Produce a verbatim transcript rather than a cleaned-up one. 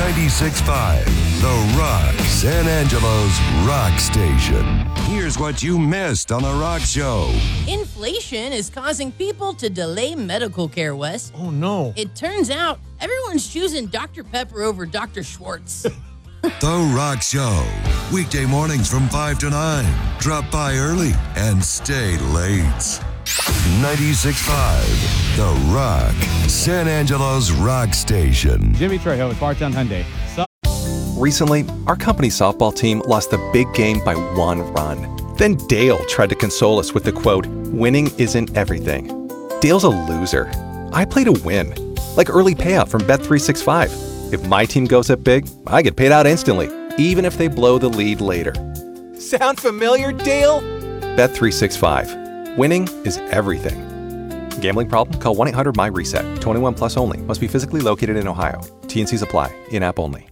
ninety-six point five, The Rock, San Angelo's rock station. Here's what you missed on The Rock Show. Inflation is causing people to delay medical care, Wes. Oh, no. It turns out everyone's choosing Doctor Pepper over Doctor Schwartz. The Rock Show. Weekday mornings from five to nine. Drop by early and stay late. ninety-six point five, The Rock, San Angelo's rock station. Jimmy Trejo with Bartown Hyundai. So- Recently, our company softball team lost the big game by one run. Then Dale tried to console us with the quote, "Winning isn't everything." Dale's a loser. I play to win. Like early payout from Bet three sixty-five. If my team goes up big, I get paid out instantly, even if they blow the lead later. Sound familiar, Dale? Bet three sixty-five. Winning is everything. Gambling problem? Call one eight hundred M Y RESET. twenty-one plus only. Must be physically located in Ohio. T N Cs apply. In-app only.